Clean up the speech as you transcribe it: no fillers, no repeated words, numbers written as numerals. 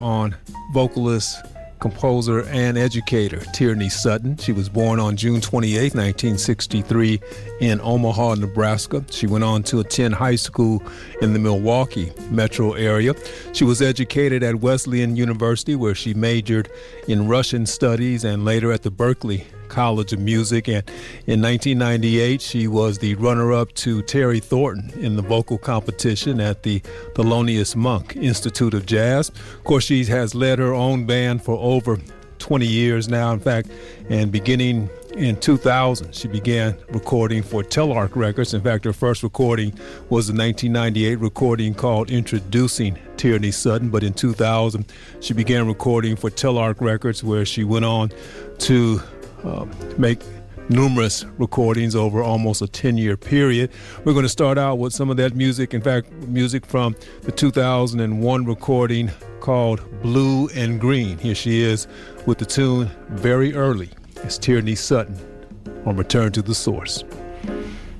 on vocalist, composer, and educator Tierney Sutton. She was born on June 28, 1963 in Omaha, Nebraska. She went on to attend high school in the Milwaukee metro area. She was educated at Wesleyan University, where she majored in Russian studies, and later at the Berklee College of Music. And in 1998, she was the runner-up to Terry Thornton in the vocal competition at the Thelonious Monk Institute of Jazz. Of course, she has led her own band for over 20 years now, in fact, and beginning in 2000, she began recording for Telarc Records. In fact, her first recording was a 1998 recording called Introducing Tierney Sutton, but in 2000, she began recording for Telarc Records, where she went on to make numerous recordings over almost a 10-year period. We're going to start out with some of that music, in fact, music from the 2001 recording called Blue and Green. Here she is with the tune Very Early. It's Tierney Sutton on Return to the Source.